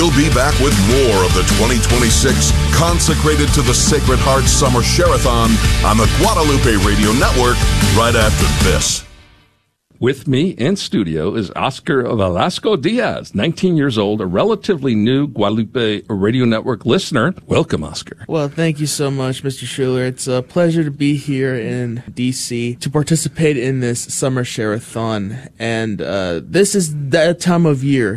We'll be back with more of the 2026 Consecrated to the Sacred Heart Summer Share-a-thon on the Guadalupe Radio Network right after this. With me in studio is Oscar Velasco Diaz, 19 years old, a relatively new Guadalupe Radio Network listener. Welcome, Oscar. Well, thank you so much, Mr. Schuler. It's a pleasure to be here in D.C. to participate in this summer share-a-thon. And this is that time of year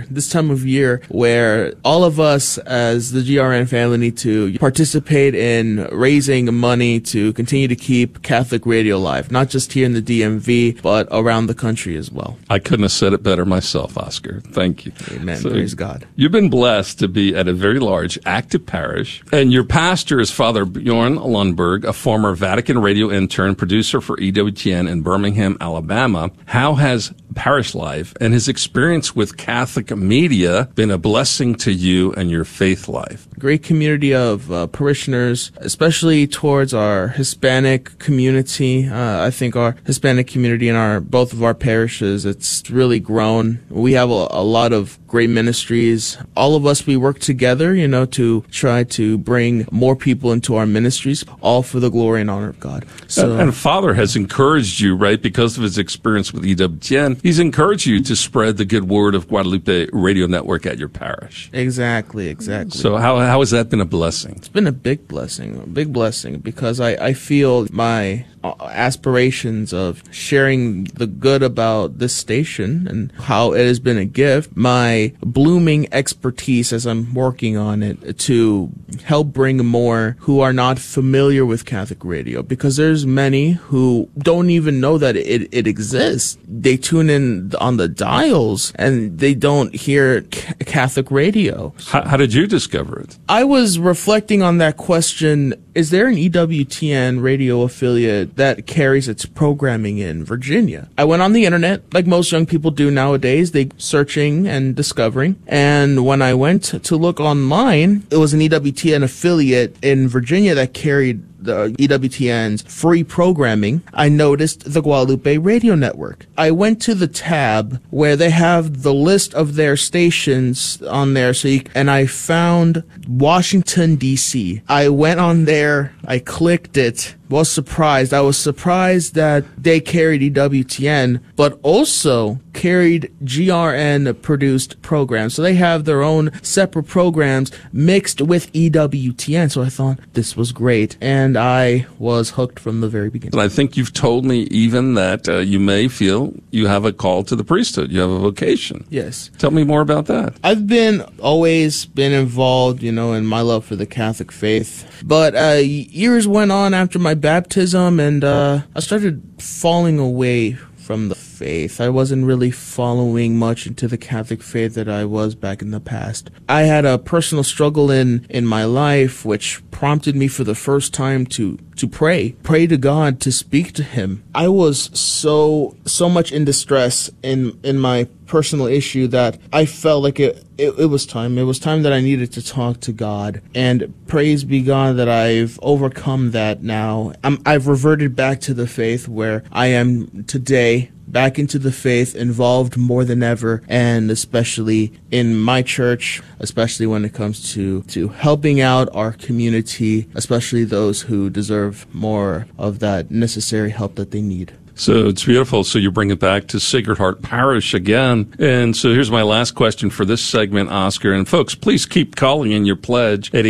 where all of us as the GRN family need to participate in raising money to continue to keep Catholic radio alive, not just here in the DMV, but around the country as well. I couldn't have said it better myself, Oscar. Thank you. Amen. Praise God. You've been blessed to be at a very large, active parish, and your pastor is Father Bjorn Lundberg, a former Vatican radio intern, producer for EWTN in Birmingham, Alabama. How has parish life and his experience with Catholic media been a blessing to you and your faith life? Great community of parishioners, especially towards our Hispanic community. I think our Hispanic community in both of our parishes, it's really grown. We have a lot of great ministries. All of us, we work together, to try to bring more people into our ministries, all for the glory and honor of God. And Father has encouraged you, right, because of his experience with EWTN, he's encouraged you to spread the good word of Guadalupe Radio Network at your parish. Exactly. So how has that been a blessing? It's been a big blessing, because I feel my aspirations of sharing the good about this station and how it has been a gift, my blooming expertise as I'm working on it to help bring more who are not familiar with Catholic radio, because there's many who don't even know that it exists. They tune in on the dials and they don't hear Catholic radio. How did you discover it? I was reflecting on that question. Is there an EWTN radio affiliate that carries its programming in Virginia? I went on the internet, like most young people do nowadays, they searching and discovering. And when I went to look online, it was an EWTN affiliate in Virginia that carried the EWTN's free programming. I noticed the Guadalupe Radio Network. I went to the tab where they have the list of their stations on there, and I found Washington, D.C. I went on there, I clicked it, was surprised. I was surprised that they carried EWTN, but also carried GRN-produced programs. So they have their own separate programs mixed with EWTN. So I thought this was great, and I was hooked from the very beginning. And I think you've told me even that you may feel you have a call to the priesthood. You have a vocation. Yes. Tell me more about that. I've always been involved, in my love for the Catholic faith. But years went on after my baptism, and I started falling away from the faith. I wasn't really following much into the Catholic faith that I was back in the past. I had a personal struggle in my life, which prompted me for the first time to pray to God, to speak to Him. I was so much in distress in my personal issue that I felt like it was time. It was time that I needed to talk to God. And praise be God that I've overcome that now. I've reverted back to the faith where I am today, back into the faith, involved more than ever, and especially in my church, especially when it comes to helping out our community, especially those who deserve more of that necessary help that they need. So it's beautiful. So you bring it back to Sacred Heart Parish again. And so here's my last question for this segment, Oscar. And folks, please keep calling in your pledge at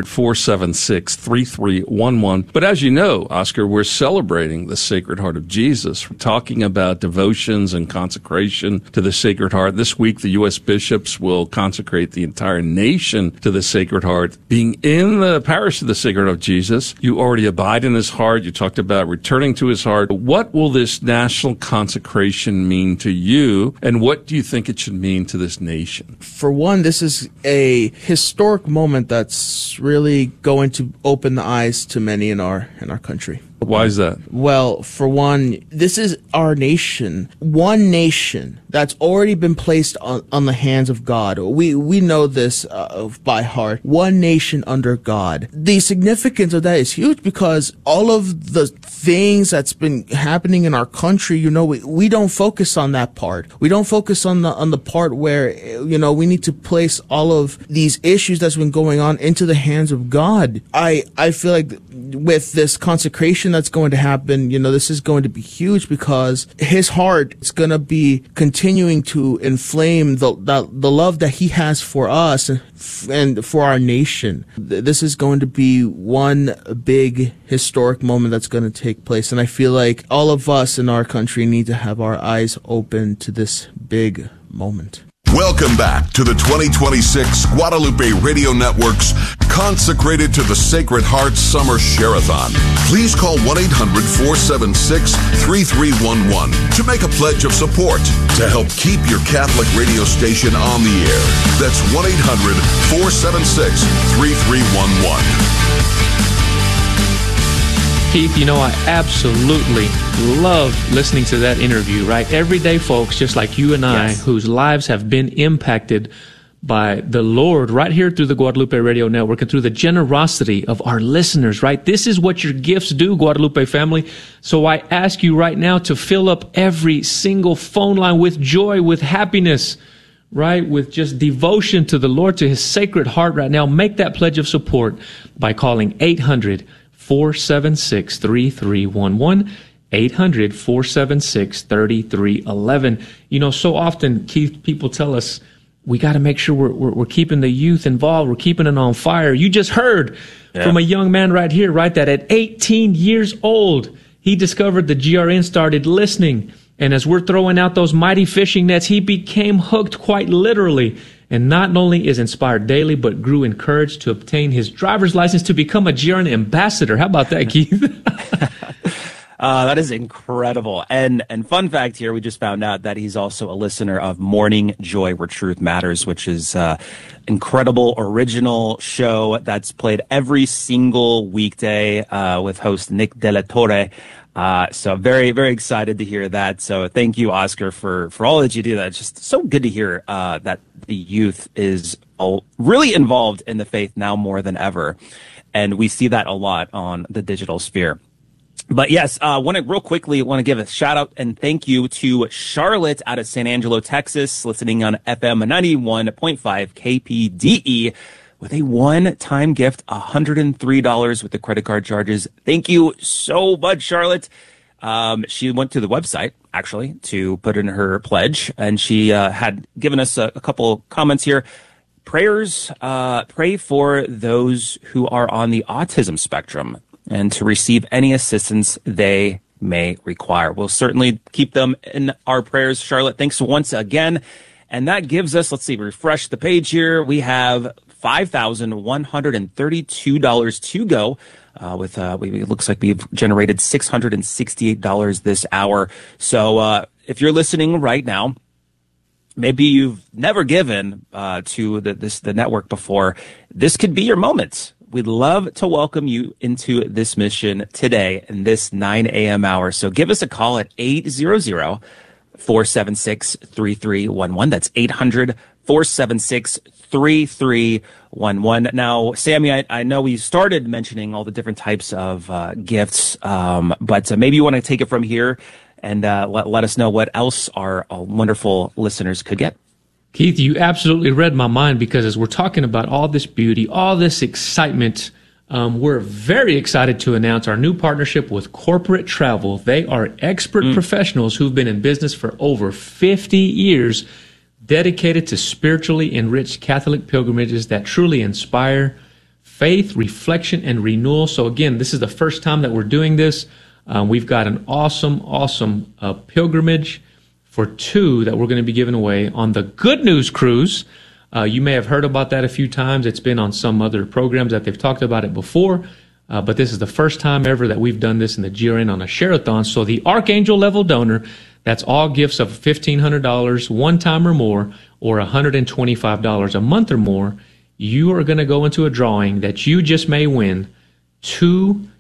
800-476-3311. But as you know, Oscar, we're celebrating the Sacred Heart of Jesus. We're talking about devotions and consecration to the Sacred Heart. This week, the U.S. bishops will consecrate the entire nation to the Sacred Heart. Being in the parish of the Sacred Heart of Jesus, you already abide in His heart. You talked about returning to His heart. What will this national consecration mean to you, and what do you think it should mean to this nation? For one, this is a historic moment that's really going to open the eyes to many in our country. Why is that? Well, for one, this is our nation. One nation that's already been placed on the hands of God. We know this by heart. One nation under God. The significance of that is huge because all of the things that's been happening in our country, we don't focus on that part. We don't focus on the part where, we need to place all of these issues that's been going on into the hands of God. I feel like with this consecration that's going to happen, this is going to be huge because his heart is going to be continuing to inflame the love that he has for us and for our nation. This is going to be one big historic moment that's going to take place. And I feel like all of us in our country need to have our eyes open to this big moment. Welcome back to the 2026 Guadalupe Radio Network's Consecrated to the Sacred Heart Summer Share-a-thon. Please call 1-800-476-3311 to make a pledge of support to help keep your Catholic radio station on the air. That's 1-800-476-3311. Keith, I absolutely love listening to that interview, right? Everyday folks, just like you and I, whose lives have been impacted by the Lord right here through the Guadalupe Radio Network and through the generosity of our listeners, right? This is what your gifts do, Guadalupe family. So I ask you right now to fill up every single phone line with joy, with happiness, right? With just devotion to the Lord, to his sacred heart right now. Make that pledge of support by calling 800-476-3311, 800-476-3311. So often, Keith, people tell us we got to make sure we're keeping the youth involved. We're keeping it on fire. You just heard from a young man right here, right, that at 18 years old, he discovered the GRN, started listening. And as we're throwing out those mighty fishing nets, he became hooked quite literally. And not only is inspired daily, but grew encouraged to obtain his driver's license to become a GRN ambassador. How about that, Keith? That is incredible. And fun fact here, we just found out that he's also a listener of Morning Joy Where Truth Matters, which is incredible original show that's played every single weekday with host Nick De La Torre. So very, very excited to hear that. So thank you, Oscar, for all that you do. That's just so good to hear that the youth is really involved in the faith now more than ever. And we see that a lot on the digital sphere. But yes, want to give a shout out and thank you to Charlotte out of San Angelo, Texas, listening on FM 91.5 KPDE with a one-time gift, $103 with the credit card charges. Thank you so much, Charlotte. She went to the website, actually, to put in her pledge, and she had given us a couple comments here. Prayers, pray for those who are on the autism spectrum and to receive any assistance they may require. We'll certainly keep them in our prayers, Charlotte. Thanks once again. And that gives us, let's see, refresh the page here. We have $5,132 to go. It looks like we've generated $668 this hour. So if you're listening right now, maybe you've never given to the network before, this could be your moment. We'd love to welcome you into this mission today in this 9 a.m. hour. So give us a call at 800-476-3311. That's 800-476-3311. Now, Sammy, I know we started mentioning all the different types of gifts, but maybe you want to take it from here and let us know what else our wonderful listeners could get. Keith, you absolutely read my mind, because as we're talking about all this beauty, all this excitement, we're very excited to announce our new partnership with Corporate Travel. They are expert professionals who've been in business for over 50 years, dedicated to spiritually enriched Catholic pilgrimages that truly inspire faith, reflection, and renewal. So again, this is the first time that we're doing this. We've got an awesome pilgrimage for two that we're going to be giving away on the Good News Cruise. You may have heard about that a few times. It's been on some other programs that they've talked about it before, but this is the first time ever that we've done this in the GRN on a Share-a-thon. So the Archangel level donor, that's all gifts of $1,500 one time or more, or $125 a month or more, you are going to go into a drawing that you just may win 2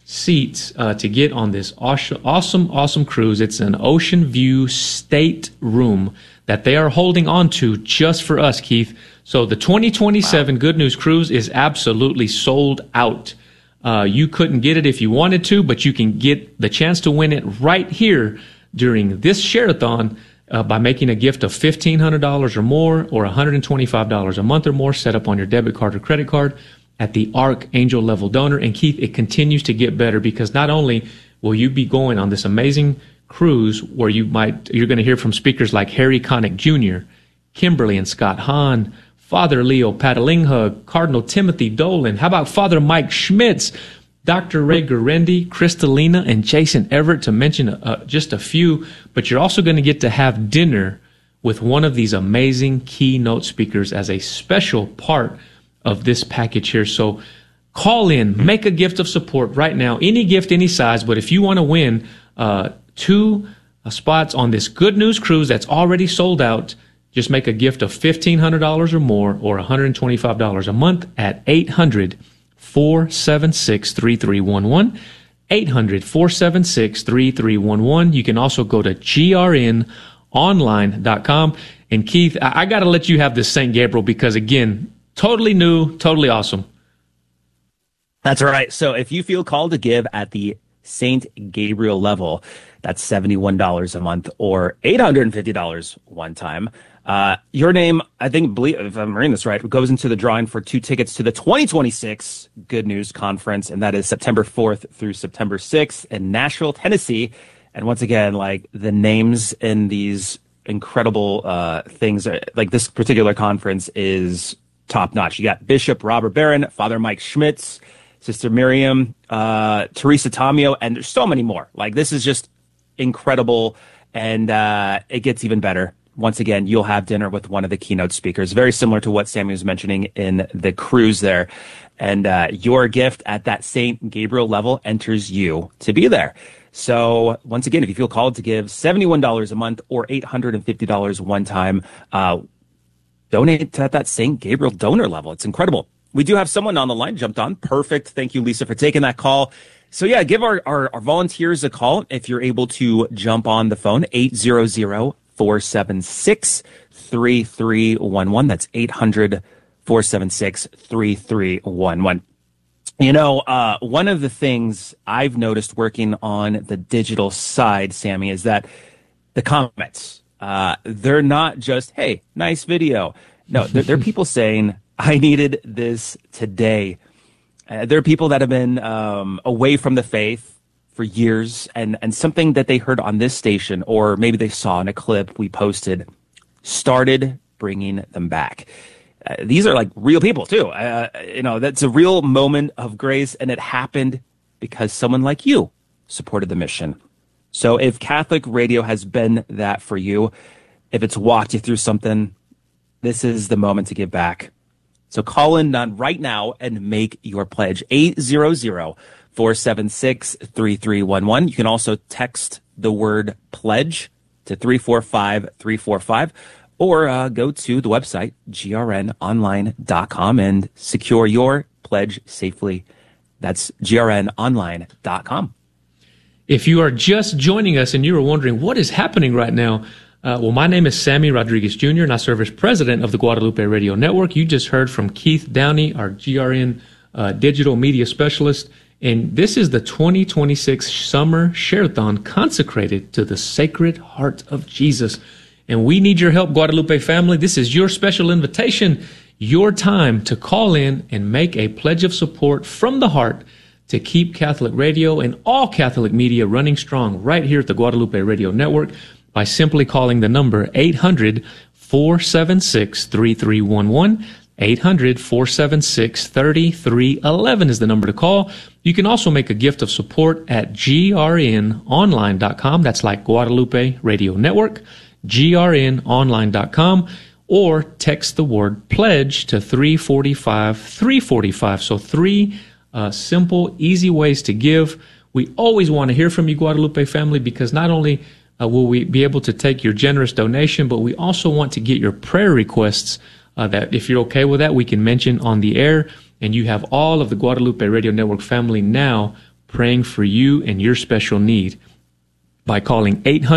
seats to get on this awesome cruise. It's an Ocean View state room that they are holding on to just for us, Keith. So the 2027 Good News Cruise is absolutely sold out. You couldn't get it if you wanted to, but you can get the chance to win it right here during this Share-a-thon by making a gift of $1,500 or more, or $125 a month or more, set up on your debit card or credit card at the Archangel Level Donor. And Keith, it continues to get better, because not only will you be going on this amazing cruise where you're going to hear from speakers like Harry Connick Jr., Kimberly and Scott Hahn, Father Leo Patalinghug, Cardinal Timothy Dolan. How about Father Mike Schmitz, Dr. Ray Gurendi, Kristalina, and Jason Everett, to mention just a few. But you're also going to get to have dinner with one of these amazing keynote speakers as a special part of this package here. So call in, make a gift of support right now. Any gift, any size. But if you want to win 2 spots on this Good News Cruise that's already sold out, just make a gift of $1,500 or more, or $125 a month at 800-476-3311. 800-476-3311. You can also go to grnonline.com. And Keith, I got to let you have this St. Gabriel, because again, totally new, totally awesome. That's right. So if you feel called to give at the St. Gabriel level, that's $71 a month or $850 one time. Your name, believe if I'm reading this right, goes into the drawing for 2 tickets to the 2026 Good News Conference, and that is September 4th through September 6th in Nashville, Tennessee. And once again, like, the names in these incredible things, like this particular conference is top notch. You got Bishop Robert Barron, Father Mike Schmitz, Sister Miriam, Teresa Tomeo, and there's so many more. Like, this is just incredible, and it gets even better. Once again, you'll have dinner with one of the keynote speakers, very similar to what Sammy was mentioning in the cruise there. And your gift at that St. Gabriel level enters you to be there. So once again, if you feel called to give $71 a month or $850 one time, donate at that St. Gabriel donor level. It's incredible. We do have someone on the line jumped on. Perfect. Thank you, Lisa, for taking that call. So yeah, give our volunteers a call if you're able to jump on the phone, 800-476-3311. That's 800-476-3311. You know, one of the things I've noticed working on the digital side, Sammy, is that the comments, they're not just, hey, nice video. No, they're people saying, I needed this today. There are people that have been away from the faith for years, and something that they heard on this station, or maybe they saw in a clip we posted, started bringing them back. These are like real people too. That's a real moment of grace, and it happened because someone like you supported the mission. So if Catholic radio has been that for you, if it's walked you through something, this is the moment to give back. So call in right now and make your pledge. 800-476-3311. You can also text the word pledge to 345-345, or go to the website, grnonline.com, and secure your pledge safely. That's grnonline.com. If you are just joining us and you are wondering what is happening right now, my name is Sammy Rodriguez Jr., and I serve as president of the Guadalupe Radio Network. You just heard from Keith Downey, our GRN digital media specialist, and this is the 2026 Summer Share-a-thon consecrated to the Sacred Heart of Jesus. And we need your help, Guadalupe family. This is your special invitation, your time to call in and make a pledge of support from the heart to keep Catholic radio and all Catholic media running strong right here at the Guadalupe Radio Network by simply calling the number 800-476-3311. 800-476-3311 is the number to call. You can also make a gift of support at grnonline.com. That's like Guadalupe Radio Network, grnonline.com, or text the word pledge to 345-345. So 3 simple, easy ways to give. We always want to hear from you, Guadalupe family, because not only will we be able to take your generous donation, but we also want to get your prayer requests that, if you're okay with that, we can mention on the air. And you have all of the Guadalupe Radio Network family now praying for you and your special need by calling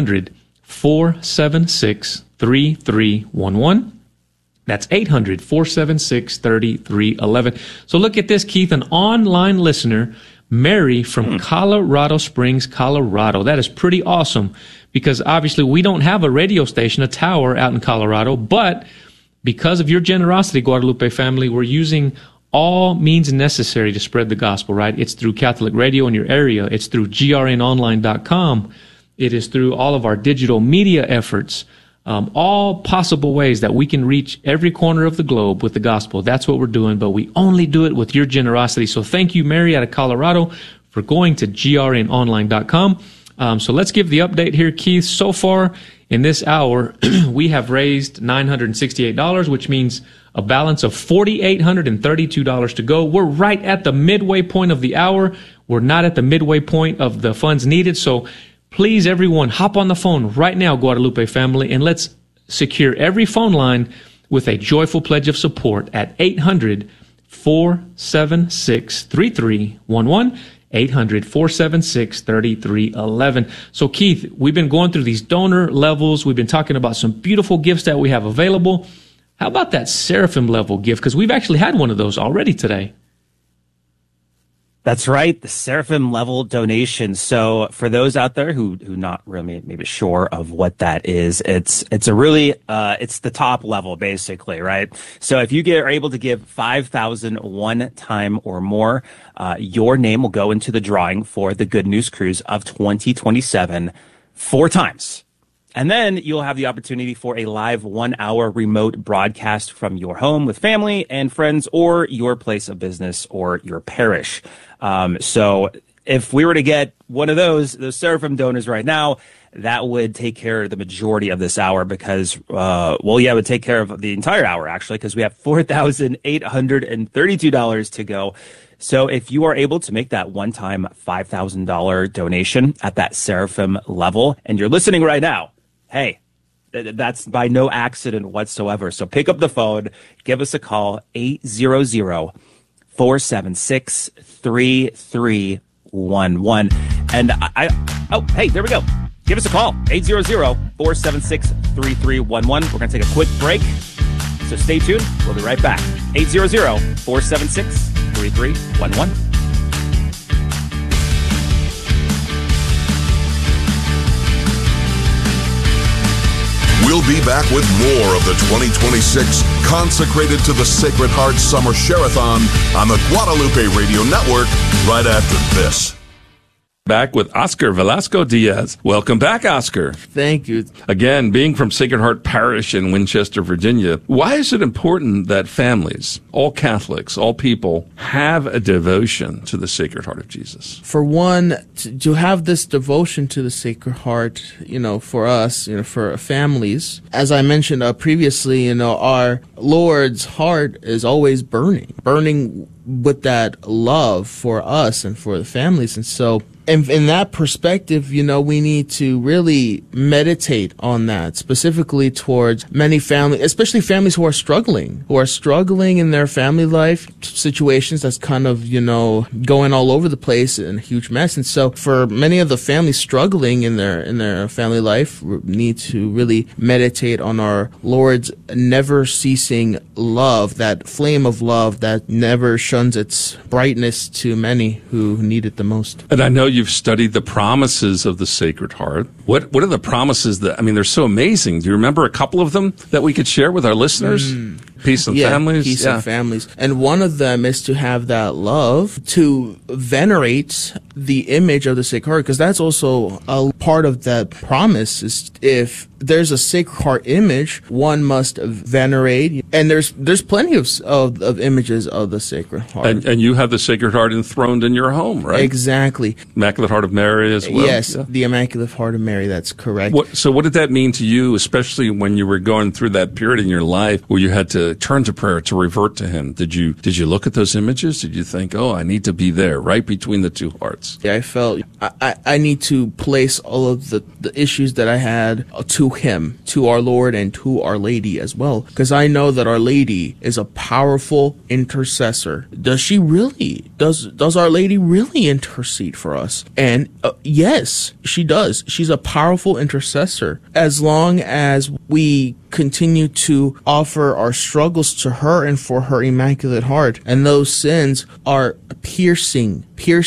800-476-3311. That's 800-476-3311. So look at this, Keith, an online listener, Mary from Colorado Springs, Colorado. That is pretty awesome because obviously we don't have a radio station, a tower out in Colorado, but because of your generosity, Guadalupe family, we're using all means necessary to spread the gospel, right? It's through Catholic radio in your area. It's through grnonline.com. It is through all of our digital media efforts. All possible ways that we can reach every corner of the globe with the gospel. That's what we're doing, but we only do it with your generosity. So thank you, Mary, out of Colorado, for going to grnonline.com. So let's give the update here, Keith. So far in this hour, we have raised $968, which means a balance of $4,832 to go. We're right at the midway point of the hour. We're not at the midway point of the funds needed. So please, everyone, hop on the phone right now, Guadalupe family, and let's secure every phone line with a joyful pledge of support at 800-476-3311, 800-476-3311. So, Keith, we've been going through these donor levels. We've been talking about some beautiful gifts that we have available. How about that Seraphim level gift? Because we've actually had one of those already today. That's right, the Seraphim level donation. So for those out there who not really maybe sure of what that is, it's a really it's the top level basically, right? So if you are able to give 5,000 one time or more, your name will go into the drawing for the Good News Cruise of 2027 4 times. And then you'll have the opportunity for a live 1-hour remote broadcast from your home with family and friends or your place of business or your parish. So if we were to get one of those Seraphim donors right now, that would take care of the majority of this hour because, it would take care of the entire hour actually because we have $4,832 to go. So if you are able to make that one-time $5,000 donation at that Seraphim level and you're listening right now, hey, that's by no accident whatsoever. So pick up the phone, give us a call, 800-476-3311. And hey, there we go. Give us a call, 800-476-3311. We're going to take a quick break. So stay tuned. We'll be right back. 800-476-3311. We'll be back with more of the 2026 Consecrated to the Sacred Heart Summer Share-a-thon on the Guadalupe Radio Network right after this. Back with Oscar Velasco Diaz. Welcome back, Oscar. Thank you. Again, being from Sacred Heart Parish in Winchester, Virginia, why is it important that families, all Catholics, all people, have a devotion to the Sacred Heart of Jesus? For one, to have this devotion to the Sacred Heart, for us, for families, as I mentioned previously, our Lord's heart is always burning with that love for us and for the families. And so, in that perspective, we need to really meditate on that, specifically towards many families, especially families who are struggling in their family life situations that's kind of, going all over the place in a huge mess. And so for many of the families struggling in their family life, we need to really meditate on our Lord's never ceasing love, that flame of love that never shuns its brightness to many who need it the most. And I know you've studied the promises of the Sacred Heart. What are the promises they're so amazing. Do you remember a couple of them that we could share with our listeners? Peace and families. Peace and families. And one of them is to have that love, to venerate the image of the Sacred Heart, because that's also a part of that promise. Is if there's a Sacred Heart image, one must venerate. And there's plenty of images of the Sacred Heart. And you have the Sacred Heart enthroned in your home, right? Exactly. Immaculate Heart of Mary as well? Yes, the Immaculate Heart of Mary, that's correct. So what did that mean to you, especially when you were going through that period in your life where you had to turn to prayer, to revert to Him? Did you look at those images? Did you think, I need to be there, right between the two hearts? Yeah, I felt I need to place all of the issues that I had to him, to our Lord, and to Our Lady as well. Because I know that Our Lady is a powerful intercessor. Does she really? Does Our Lady really intercede for us? And yes, she does. She's a powerful intercessor. As long as we continue to offer our struggles to her and for her Immaculate Heart, and those sins are piercing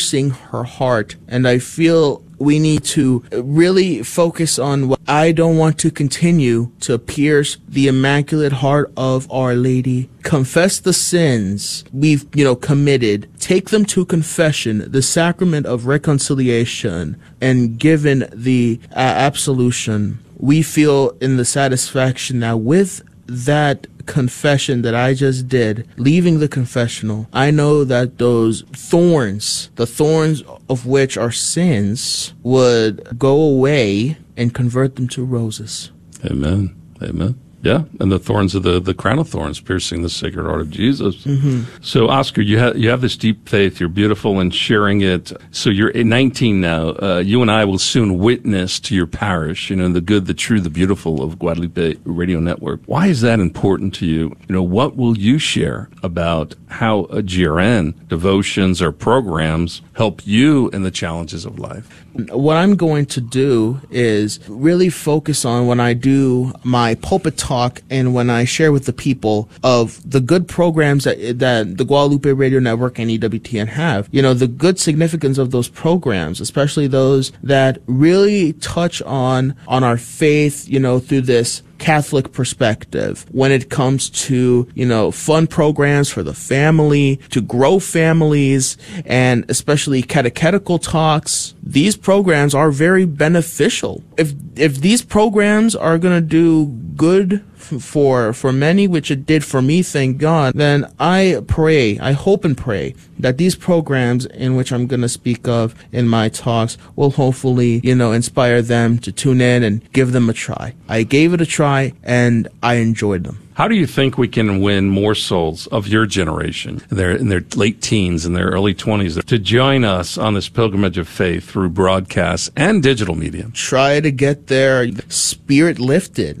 her heart. And I feel we need to really focus on what I don't want to continue to pierce the Immaculate Heart of Our Lady. Confess the sins we've, committed. Take them to confession, the sacrament of reconciliation, and given the absolution. We feel in the satisfaction that with that confession that I just did, leaving the confessional, I know that those thorns, the thorns of which are sins, would go away and convert them to roses. Amen. Amen. Yeah, and the thorns of the crown of thorns piercing the Sacred Heart of Jesus. Mm-hmm. So, Oscar, you have this deep faith. You're beautiful in sharing it. So you're 19 now. You and I will soon witness to your parish, the good, the true, the beautiful of Guadalupe Radio Network. Why is that important to you? What will you share about how a GRN, devotions, or programs help you in the challenges of life? What I'm going to do is really focus on, when I do my pulpit talk and when I share with the people of the good programs that the Guadalupe Radio Network and EWTN have, the good significance of those programs, especially those that really touch on our faith, through this Catholic perspective, when it comes to, fun programs for the family, to grow families, and especially catechetical talks. These programs are very beneficial. If these programs are going to do good for many, which it did for me, thank God, then I hope and pray that these programs in which I'm going to speak of in my talks will hopefully, inspire them to tune in and give them a try. I gave it a try and I enjoyed them. How do you think we can win more souls of your generation, in their late teens and their early 20s, to join us on this pilgrimage of faith through broadcasts and digital media? Try to get their spirit lifted,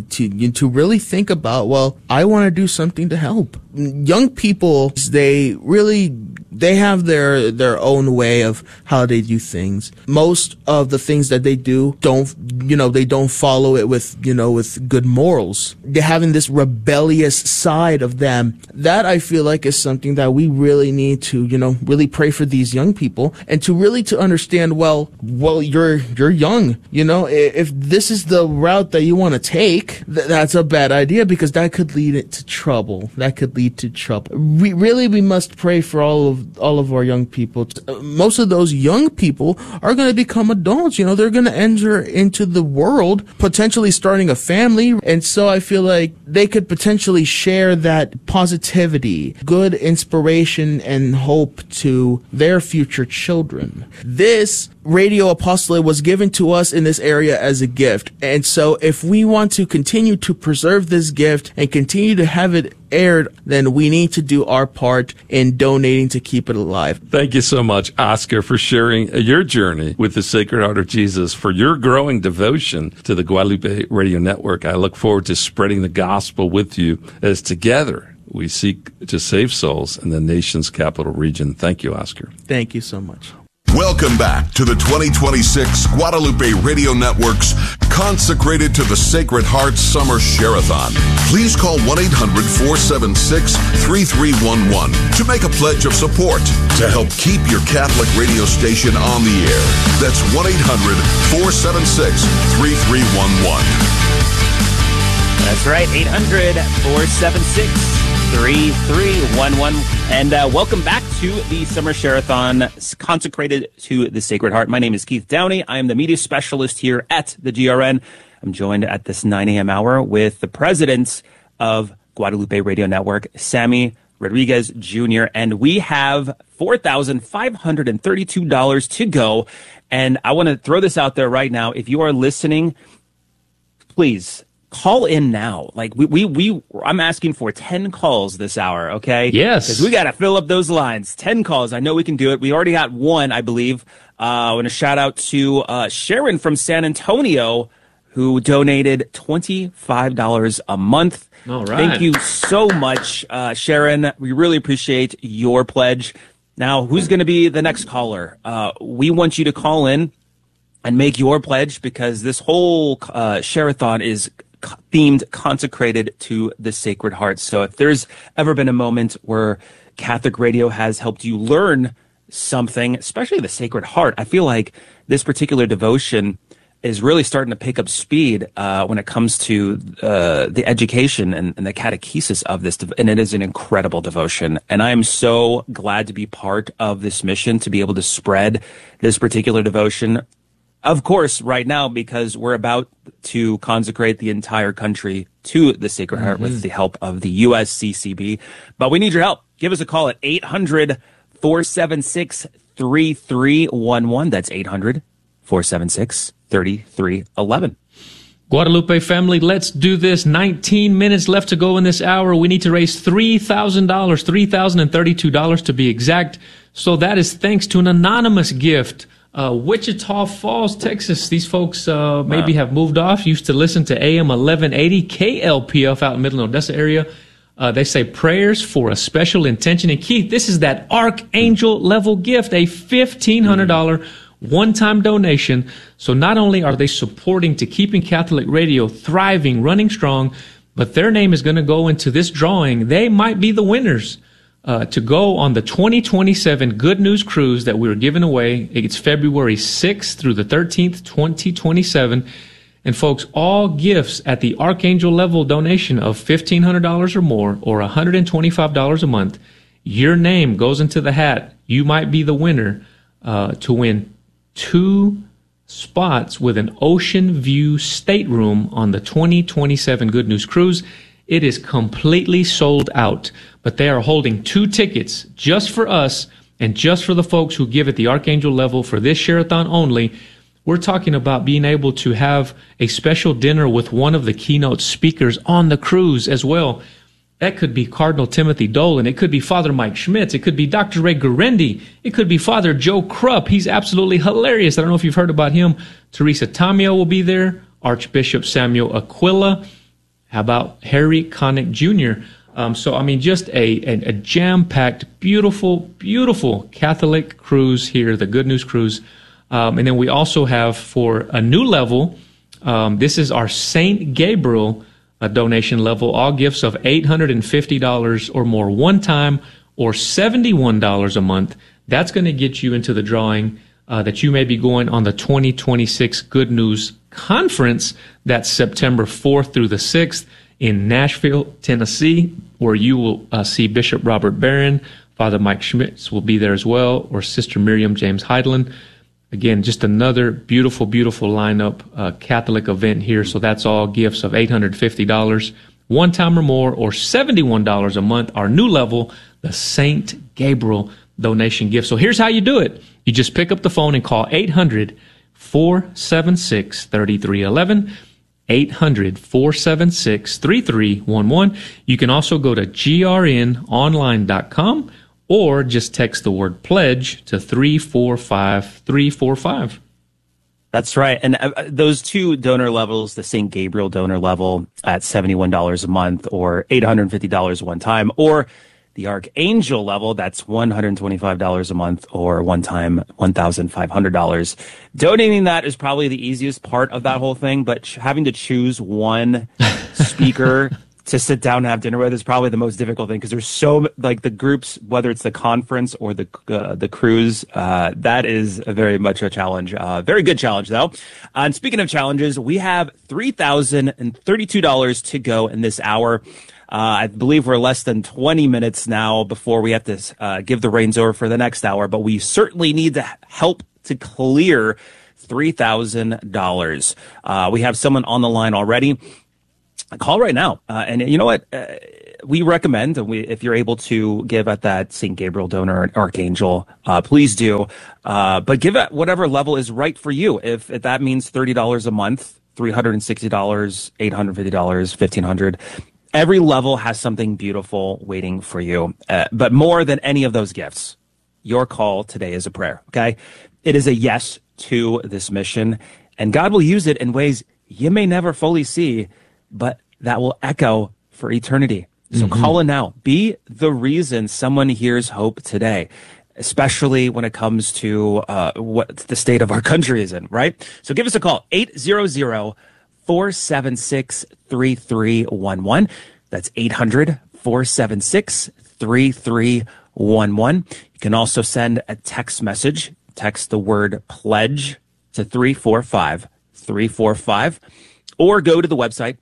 to really think about, well, I want to do something to help. Young people, they have their own way of how they do things. Most of the things that they do they don't follow it with good morals. They're having this rebellious side of them. That I feel like is something that we really need to, really pray for these young people, and to understand, well, you're young, if this is the route that you want to take, that's a bad idea, because that could lead to trouble. We must pray for all of our young people. Most of those young people are going to become adults. They're going to enter into the world, potentially starting a family. And so I feel like they could potentially share that positivity, good inspiration, and hope to their future children. This radio apostolate was given to us in this area as a gift. And so if we want to continue to preserve this gift and continue to have it aired, then we need to do our part in donating to keep it alive. Thank you so much, Oscar, for sharing your journey with the Sacred Heart of Jesus, for your growing devotion to the Guadalupe Radio Network. I look forward to spreading the gospel with you as together we seek to save souls in the nation's capital region. Thank you, Oscar. Thank you so much. Welcome back to the 2026 Guadalupe Radio Network's Consecrated to the Sacred Heart Summer Share-a-thon. Please call 1-800-476-3311 to make a pledge of support to help keep your Catholic radio station on the air. That's 1-800-476-3311. That's right, 800-476-3311. And welcome back to the Summer Share-a-thon consecrated to the Sacred Heart. My name is Keith Downey. I am the media specialist here at the GRN. I'm joined at this 9 a.m. hour with the president of Guadalupe Radio Network, Sammy Rodriguez Jr., and we have $4,532 to go. And I want to throw this out there right now. If you are listening, please call in now. Like I'm asking for 10 calls this hour. Okay. Yes. Because we got to fill up those lines. 10 calls. I know we can do it. We already got one, I believe. I want to shout out to Sharon from San Antonio, who donated $25 a month. All right. Thank you so much, Sharon. We really appreciate your pledge. Now, who's going to be the next caller? We want you to call in and make your pledge, because this whole Share-a-thon is themed, consecrated to the Sacred Heart. So if there's ever been a moment where Catholic radio has helped you learn something, especially the Sacred Heart, I feel like this particular devotion is really starting to pick up speed when it comes to the education and the catechesis of this. And it is an incredible devotion. And I am so glad to be part of this mission, to be able to spread this particular devotion. Of course, right now, because we're about to consecrate the entire country to the Sacred Heart with the help of the USCCB. But we need your help. Give us a call at 800-476-3311. That's 800-476-3311. Guadalupe family, let's do this. 19 minutes left to go in this hour. We need to raise $3,000, $3,032 to be exact. So that is thanks to an anonymous gift. Wichita Falls, Texas. These folks maybe have moved off, used to listen to AM 1180 KLPF out in Middle Odessa area. They say prayers for a special intention. And Keith, this is that archangel level gift, a $1,500 one-time donation. So not only are they supporting to keeping Catholic radio thriving, running strong, but their name is going to go into this drawing. They might be the winners to go on the 2027 Good News Cruise that we were giving away. It's February 6th through the 13th, 2027. And folks, all gifts at the archangel level donation of $1,500 or more, or $125 a month, your name goes into the hat. You might be the winner to win 2 spots with an ocean view stateroom on the 2027 Good News Cruise. It is completely sold out, but they are holding 2 tickets just for us and just for the folks who give at the archangel level for this Share-a-thon only. We're talking about being able to have a special dinner with one of the keynote speakers on the cruise as well. That could be Cardinal Timothy Dolan. It could be Father Mike Schmitz. It could be Dr. Ray Guarendi. It could be Father Joe Krupp. He's absolutely hilarious. I don't know if you've heard about him. Teresa Tamio will be there. Archbishop Samuel Aquila. How about Harry Connick Jr.? So, I mean, just a jam-packed, beautiful, beautiful Catholic cruise here, the Good News Cruise. And then we also have, for a new level, this is our St. Gabriel donation level, all gifts of $850 or more one time, or $71 a month. That's going to get you into the drawing that you may be going on the 2026 Good News Conference. That's September 4th through the 6th in Nashville, Tennessee, where you will see Bishop Robert Barron. Father Mike Schmitz will be there as well, or Sister Miriam James Heidland. Again, just another beautiful, beautiful lineup, Catholic event here. So that's all gifts of $850, one time or more, or $71 a month. Our new level, the St. Gabriel donation gift. So here's how you do it. You just pick up the phone and call 800-476-3311, 800-476-3311. You can also go to grnonline.com or just text the word pledge to 345-345. That's right. And those 2 donor levels, the St. Gabriel donor level at $71 a month or $850 one time, or the Archangel level, that's $125 a month or one time $1,500. Donating that is probably the easiest part of that whole thing, but having to choose one speaker to sit down and have dinner with is probably the most difficult thing, because there's so, like, the groups, whether it's the conference or the cruise, that is very much a challenge. Very good challenge, though. And speaking of challenges, we have $3,032 to go in this hour. I believe we're less than 20 minutes now before we have to give the reins over for the next hour, but we certainly need to help to clear $3,000. We have someone on the line already. Call right now. And you know what? We recommend, if you're able to give at that St. Gabriel donor Archangel, please do. But give at whatever level is right for you. If that means $30 a month, $360, $850, $1,500. Every level has something beautiful waiting for you. But more than any of those gifts, your call today is a prayer, okay? It is a yes to this mission, and God will use it in ways you may never fully see, but that will echo for eternity. So call in now. Be the reason someone hears hope today, especially when it comes to what the state of our country is in, right? So give us a call, 800-476-3311. That's 800-476-3311. You can also send a text message. Text the word pledge to 345-345, or go to the website,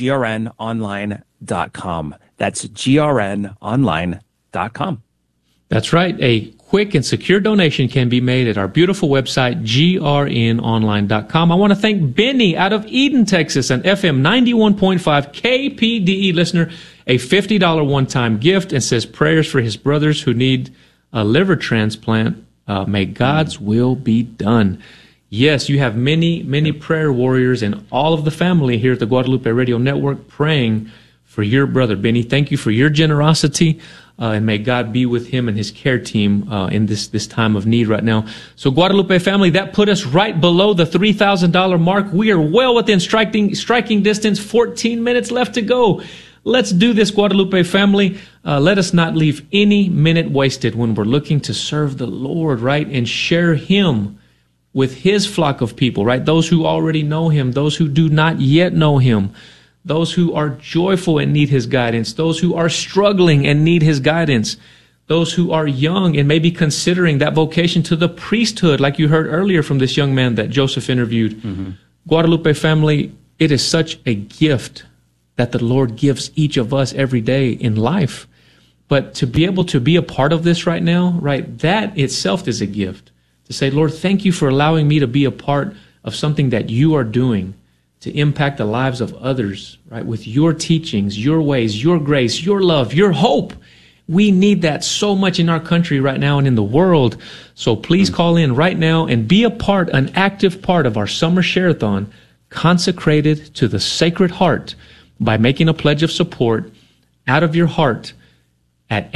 grnonline.com. That's grnonline.com. That's right. A quick and secure donation can be made at our beautiful website, grnonline.com. I want to thank Benny out of Eden, Texas, an FM 91.5 KPDE listener, a $50 one-time gift, and says prayers for his brothers who need a liver transplant. May God's will be done. Yes, you have many, many prayer warriors and all of the family here at the Guadalupe Radio Network praying for your brother, Benny. Thank you for your generosity, and may God be with him and his care team in this time of need right now. So, Guadalupe family, that put us right below the $3,000 mark. We are well within striking distance, 14 minutes left to go. Let's do this, Guadalupe family. Let us not leave any minute wasted when we're looking to serve the Lord, right, and share Him with His flock of people, right? Those who already know Him, those who do not yet know Him, those who are joyful and need His guidance, those who are struggling and need His guidance, those who are young and maybe considering that vocation to the priesthood, like you heard earlier from this young man that Joseph interviewed. Guadalupe family, it is such a gift that the Lord gives each of us every day in life. But to be able to be a part of this right now, right, that itself is a gift. To say, Lord, thank you for allowing me to be a part of something that you are doing to impact the lives of others, right, with your teachings, your ways, your grace, your love, your hope. We need that so much in our country right now and in the world. So please call in right now and be a part, an active part of our summer share-a-thon consecrated to the Sacred Heart by making a pledge of support out of your heart at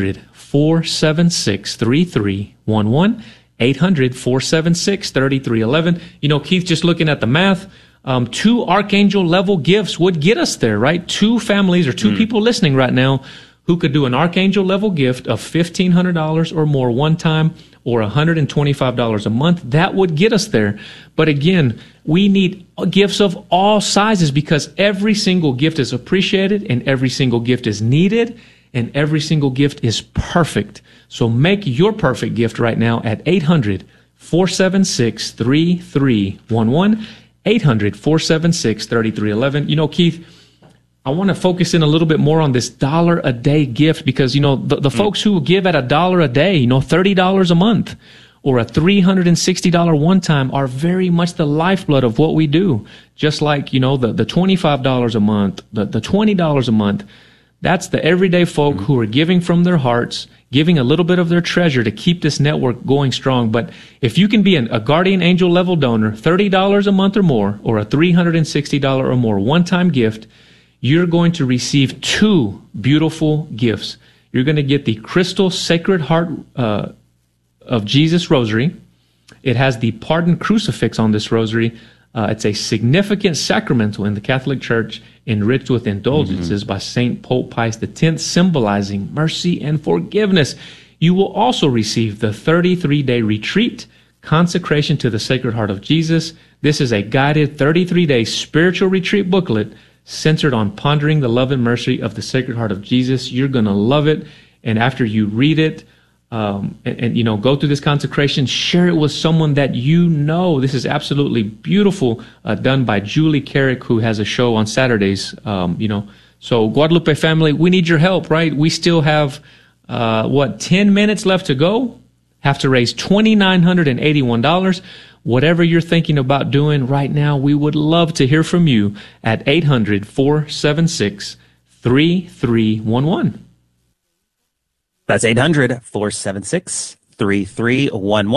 800-476-3311. 800-476-3311. You know, Keith, just looking at the math, 2 archangel level gifts would get us there, right? 2 families or 2 people listening right now who could do an archangel level gift of $1,500 or more one time, or $125 a month. That would get us there. But again, we need gifts of all sizes, because every single gift is appreciated and every single gift is needed and every single gift is perfect. So make your perfect gift right now at 800-476-3311, 800-476-3311. You know, Keith, I want to focus in a little bit more on this $1 a day gift, because, you know, the folks who give at $1 a day, you know, $30 a month or a $360 one time are very much the lifeblood of what we do. Just like, you know, the $25 a month, the $20 a month. That's the everyday folk who are giving from their hearts, giving a little bit of their treasure to keep this network going strong. But if you can be a guardian angel level donor, $30 a month or more, or a $360 or more one-time gift, you're going to receive 2 beautiful gifts. You're going to get the Crystal Sacred Heart of Jesus Rosary. It has the Pardon Crucifix on this rosary. It's a significant sacramental in the Catholic Church, enriched with indulgences by St. Pope Pius X, symbolizing mercy and forgiveness. You will also receive the 33-day retreat, Consecration to the Sacred Heart of Jesus. This is a guided 33-day spiritual retreat booklet centered on pondering the love and mercy of the Sacred Heart of Jesus. You're going to love it. And after you read it, and you know, go through this consecration, share it with someone that you know. This is absolutely beautiful, done by Julie Carrick, who has a show on Saturdays. You know, so Guadalupe family, we need your help, right? We still have 10 minutes left to go. Have to raise $2,981. Whatever you're thinking about doing right now, we would love to hear from you at 800-476-3311. That's 800-476-3311.